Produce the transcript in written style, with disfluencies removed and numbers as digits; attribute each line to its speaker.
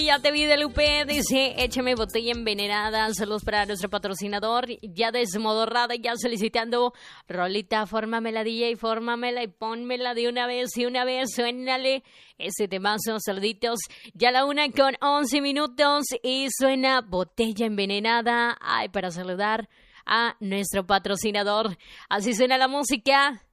Speaker 1: Ya te vi de Lupe, dice, échame botella envenenada, saludos para nuestro patrocinador, ya desmodorrada, ya solicitando, rolita, fórmamela DJ, fórmamela y pónmela de una vez, suénale ese temazo, saluditos, ya la 1:11 y suena botella envenenada, ay, para saludar a nuestro patrocinador, así suena la música.